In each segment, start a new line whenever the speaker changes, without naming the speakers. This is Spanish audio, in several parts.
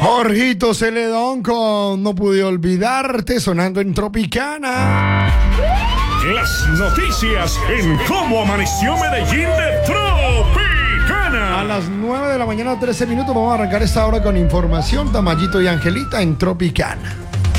Jorgito Celedón con No Pude Olvidarte, sonando en Tropicana.
Las noticias en Cómo Amaneció Medellín de Tropicana.
A las 9 de la mañana, 13 minutos, vamos a arrancar esta hora con información. Tamayito y Angelita en Tropicana.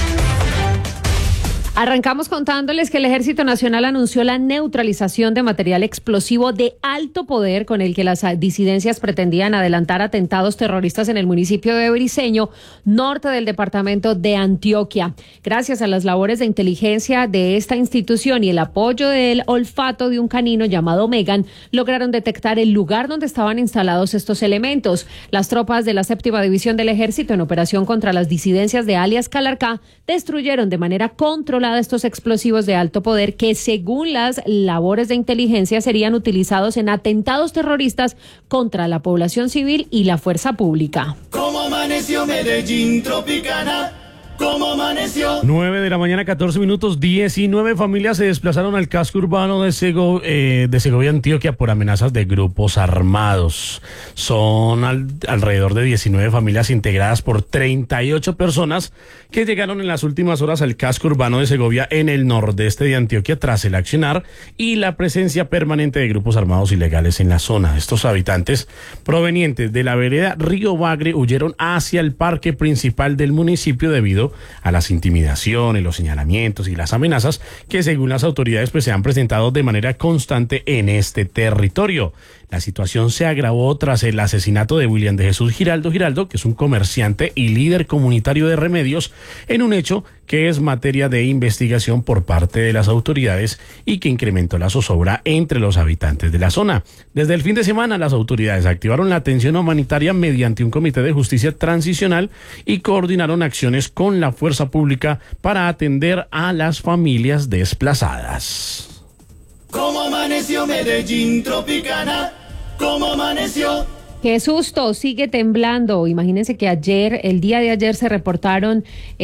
Arrancamos contándoles que el Ejército Nacional anunció la neutralización de material explosivo de alto poder con el que las disidencias pretendían adelantar atentados terroristas en el municipio de Briceño, norte del departamento de Antioquia. Gracias a las labores de inteligencia de esta institución y el apoyo del olfato de un canino llamado Megan, lograron detectar el lugar donde estaban instalados estos elementos. Las tropas de la 7ª División del Ejército, en operación contra las disidencias de alias Calarcá, destruyeron de manera controlada estos explosivos de alto poder que, según las labores de inteligencia, serían utilizados en atentados terroristas contra la población civil y la fuerza pública.
¿Cómo amaneció Medellín Tropicana? ¿Cómo amaneció?
9 de la mañana, 14 minutos. 19 familias se desplazaron al casco urbano de Segovia, Antioquia, por amenazas de grupos armados. Son alrededor de 19 familias integradas por 38 personas que llegaron en las últimas horas al casco urbano de Segovia, en el nordeste de Antioquia, tras el accionar y la presencia permanente de grupos armados ilegales en la zona. Estos habitantes, provenientes de la vereda Río Bagre, huyeron hacia el parque principal del municipio debido a las intimidaciones, los señalamientos y las amenazas que, según las autoridades, se han presentado de manera constante en este territorio. La situación se agravó tras el asesinato de William de Jesús Giraldo, que es un comerciante y líder comunitario de Remedios, en un hecho que es materia de investigación por parte de las autoridades y que incrementó la zozobra entre los habitantes de la zona. Desde el fin de semana, las autoridades activaron la atención humanitaria mediante un comité de justicia transicional y coordinaron acciones con la fuerza pública para atender a las familias desplazadas.
¿Cómo amaneció Medellín Tropicana? ¿Cómo amaneció?
Qué susto, sigue temblando. Imagínense que el día de ayer se reportaron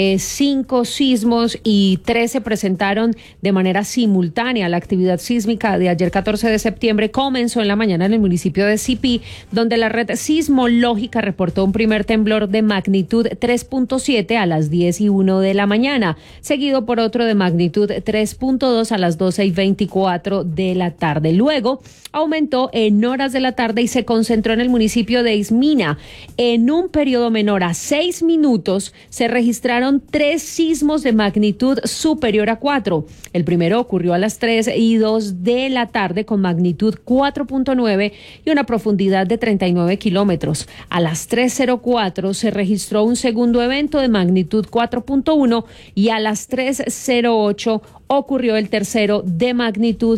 5 sismos y 3 se presentaron de manera simultánea. La actividad sísmica de ayer, 14 de septiembre, comenzó en la mañana en el municipio de Sipí, donde la red sismológica reportó un primer temblor de magnitud 3.7 a las 10:01 de la mañana, seguido por otro de magnitud 3.2 a las 12:24 de la tarde. Luego aumentó en horas de la tarde y se concentró en el municipio de Ismina. En un periodo menor a 6 minutos se registraron 3 sismos de magnitud superior a 4. El primero ocurrió a las 3:02 de la tarde con magnitud 4.9 y una profundidad de 39 kilómetros. A las 3:04 se registró un segundo evento de magnitud 4.1 y a las 3:08 ocurrió el tercero de magnitud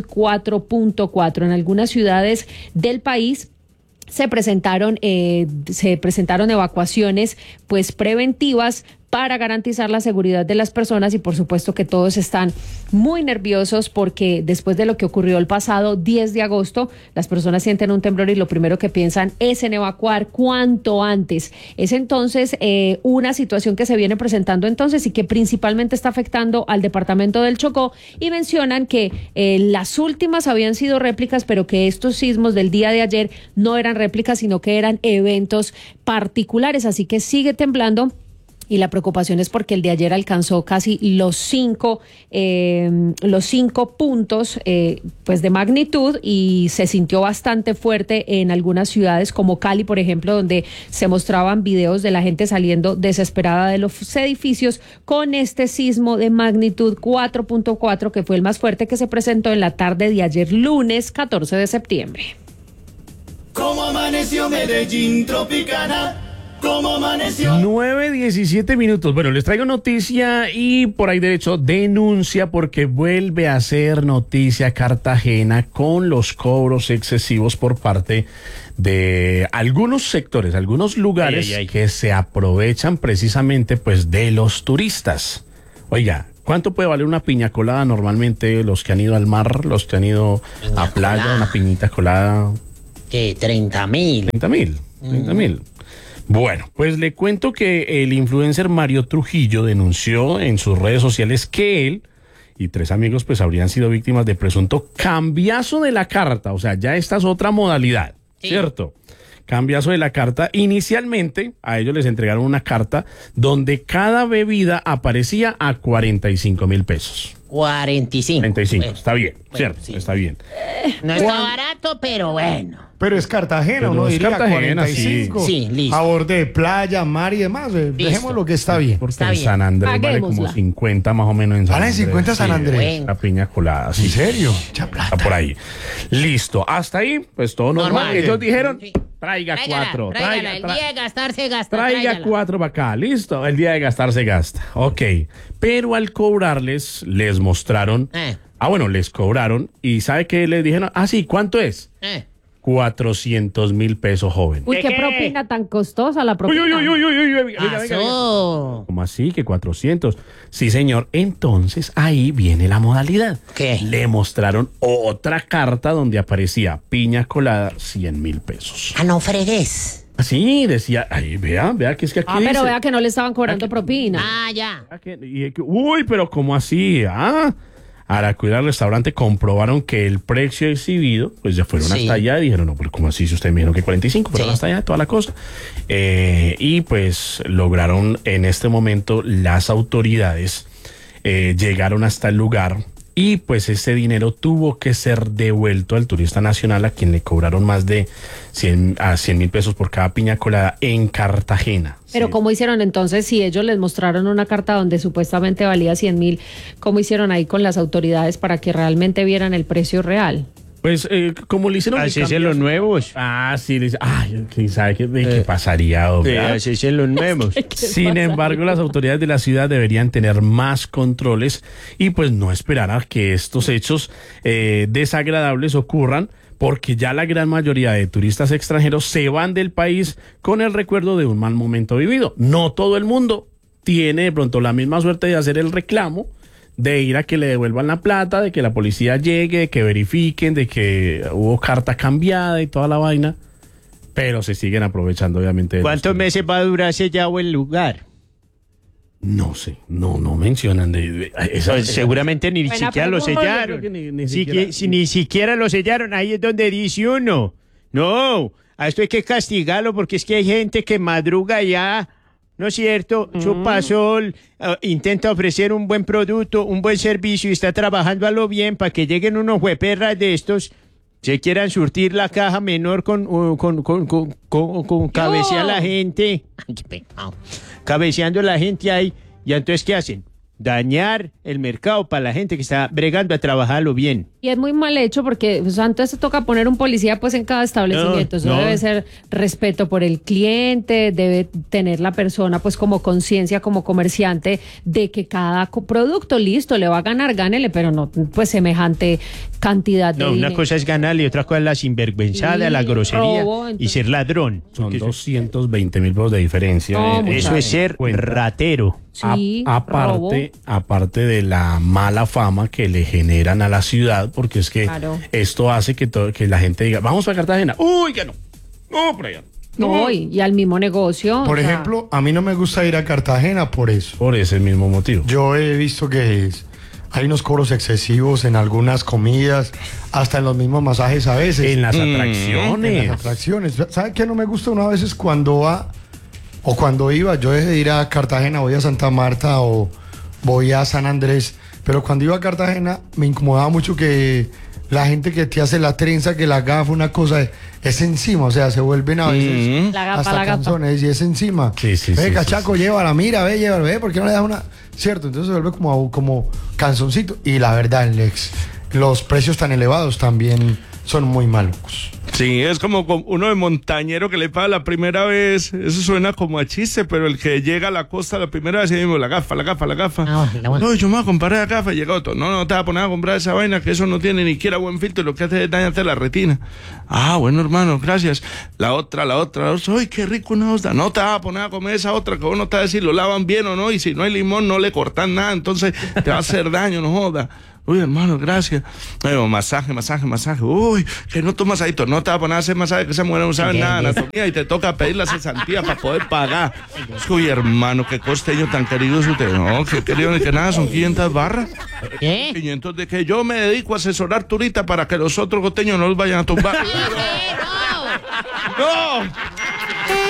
4.4. En algunas ciudades del país se presentaron evacuaciones preventivas para garantizar la seguridad de las personas, y por supuesto que todos están muy nerviosos porque después de lo que ocurrió el pasado 10 de agosto, las personas sienten un temblor y lo primero que piensan es en evacuar cuanto antes. Es entonces una situación que se viene presentando entonces y que principalmente está afectando al departamento del Chocó, y mencionan que las últimas habían sido réplicas, pero que estos sismos del día de ayer no eran réplicas, sino que eran eventos particulares, así que sigue temblando. Y la preocupación es porque el de ayer alcanzó casi los 5 puntos de magnitud, y se sintió bastante fuerte en algunas ciudades como Cali, por ejemplo, donde se mostraban videos de la gente saliendo desesperada de los edificios con este sismo de magnitud 4.4, que fue el más fuerte, que se presentó en la tarde de ayer, lunes 14 de septiembre.
¿Cómo amaneció Medellín Tropicana? ¿Cómo amaneció?
9:17 minutos. Bueno, les traigo noticia y por ahí derecho denuncia, porque vuelve a ser noticia Cartagena con los cobros excesivos por parte de algunos sectores, algunos lugares que se aprovechan precisamente de los turistas. Oiga, ¿cuánto puede valer una piña colada normalmente? Los que han ido al mar, los que han ido a playa, una piñita colada.
¿Qué? 30.000.
30.000. Bueno, pues le cuento que el influencer Mario Trujillo denunció en sus redes sociales que él y 3 amigos habrían sido víctimas de presunto cambiazo de la carta. O sea, ya esta es otra modalidad, ¿cierto? cambiazo de la carta. Inicialmente a ellos les entregaron una carta donde cada bebida aparecía a 45.000 pesos.
45.
45,
Bueno,
está bien,
bueno,
¿cierto?
sí.
Está bien.
No está barato, pero bueno.
Pero es Cartagena,
Pero
uno
es
diría
Cartagena,
45.
sí, listo.
A borde de playa, mar y demás. Dejemos lo que está bien.
Porque
Está
en
bien.
San Andrés vale
Paguémosla.
como 50 más o menos en San
¿Vale
Andrés.
50 San Andrés?
Bueno.
La piña colada, sí.
¿En serio? Mucha plata.
Está por ahí. Listo. Hasta ahí, pues todo normal.
Normal.
Ellos dijeron,
Sí.
traiga cuatro.
Tráigala. El día de gastar se gasta.
Traiga
tráigala.
4 para acá. Listo. El día de gastar se gasta. Ok. Pero al cobrarles, les mostraron. Bueno, les cobraron. ¿Y sabe qué les dijeron? Sí, ¿cuánto es? 400.000 pesos, joven.
Uy, qué propina tan costosa la propina.
Pasó.
¿Cómo así? Que 400. Sí, señor. Entonces, ahí viene la modalidad.
¿Qué?
Le mostraron otra carta donde aparecía piña colada, 100.000 pesos.
No fregues.
Así decía, ahí, vea que es que aquí
Pero
dice.
vea que no le estaban cobrando propina.
Ya.
Uy, pero ¿cómo así? Al acudir al restaurante comprobaron que el precio exhibido, pues ya fueron
Sí.
hasta allá y dijeron, no, pero ¿cómo así? Si ustedes me dijeron que 45, fueron
Sí.
hasta allá, toda la cosa. Y pues lograron en este momento las autoridades, llegaron hasta el lugar y pues ese dinero tuvo que ser devuelto al turista nacional a quien le cobraron más de 100.000 pesos por cada piña colada en Cartagena.
Pero
Sí.
¿cómo hicieron entonces si ellos les mostraron una carta donde supuestamente valía 100.000? ¿Cómo hicieron ahí con las autoridades para que realmente vieran el precio real?
Pues, como le hicieron...
Así es los nuevos.
Sí, le dice, ¿quién sabe qué pasaría, hombre?
Así es los nuevos.
Sin embargo, las autoridades de la ciudad deberían tener más controles y pues no esperar a que estos hechos desagradables ocurran, porque ya la gran mayoría de turistas extranjeros se van del país con el recuerdo de un mal momento vivido. No todo el mundo tiene de pronto la misma suerte de hacer el reclamo, de ir a que le devuelvan la plata, de que la policía llegue, de que verifiquen, de que hubo carta cambiada y toda la vaina, pero se siguen aprovechando obviamente de
¿Cuántos
los-
meses va a durar sellado el lugar?
No sé, no mencionan
Pues seguramente ni
Buena
siquiera lo
pregunta.
sellaron.
Yo creo que ni
Si
siquiera-
que- si ni siquiera lo sellaron, ahí es donde dice uno. No, a esto hay que castigarlo porque es que hay gente que madruga ya, ¿no es cierto? Chupa sol, intenta ofrecer un buen producto, un buen servicio y está trabajando a lo bien para que lleguen unos jueperras de estos, se quieran surtir la caja menor con cabecear a la gente.
Ay, qué pecado.
Cabeceando a la gente ahí. ¿Y entonces qué hacen? Dañar el mercado para la gente que está bregando a trabajarlo bien.
Y es muy mal hecho porque entonces toca poner un policía pues en cada establecimiento. Eso
No.
debe ser respeto por el cliente, debe tener la persona pues como conciencia, como comerciante, de que cada producto listo le va a ganar, gánele, pero no pues semejante cantidad de
No, una
dinero.
cosa es ganarle y otra cosa es la sinvergüenzada,
Sí,
la grosería
robo,
y
entonces-
ser ladrón.
Son
Porque
220.000 pesos de diferencia.
No,
en-
eso es ser
cuenta.
ratero.
Sí, robo.
Aparte de la mala fama que le generan a la ciudad, porque es que
Claro.
esto hace que la gente diga, vamos para Cartagena. Uy, que no. No, por allá.
No, y al mismo negocio.
Por
o sea,
ejemplo, a mí no me gusta ir a Cartagena por eso.
Por ese mismo motivo.
Yo he visto que hay unos cobros excesivos en algunas comidas, hasta en los mismos masajes a veces.
En las
En
atracciones.
las atracciones. ¿Sabe qué no me gusta una veces cuando va o cuando iba? Yo dejé de ir a Cartagena, voy a Santa Marta o voy a San Andrés, pero cuando iba a Cartagena me incomodaba mucho que la gente que te hace la trenza, que la gafa, una cosa, es encima, o sea, se vuelven a veces
La gafa,
hasta
la gafa.
canzones y es encima.
Sí, sí,
Ve,
sí,
cachaco, llévala, mira, llévala, ve, ¿por qué no le das una? Cierto, entonces se vuelve como canzoncito. Y la verdad, Lex, los precios tan elevados también son muy malucos.
Sí, es como uno de montañero que le paga la primera vez. Eso suena como a chiste, pero el que llega a la costa la primera vez y dice, la gafa. No, yo me voy a comprar la gafa y llega otro. No te vas a poner a comprar esa vaina que eso no tiene ni siquiera buen filtro y lo que hace es dañarte la retina. Bueno, hermano, gracias. La otra. Ay, qué rico una ostra. No te vas a poner a comer esa otra que vos no te vas a decir lo lavan bien o no y si no hay limón no le cortan nada, entonces te va a hacer daño, no joda. Uy, hermano, gracias. Masaje. Uy, que no tomas ahí. No te vas a poner a hacer masaje, que esa mujer no sabe nada de anatomía y te toca pedir la cesantía para poder pagar. Uy, hermano, qué costeño tan querido es usted. No, que querido ni que nada, son 500 barras.
¿Qué?
500 de que yo me dedico a asesorar turistas para que los otros costeños no los vayan a tumbar. No.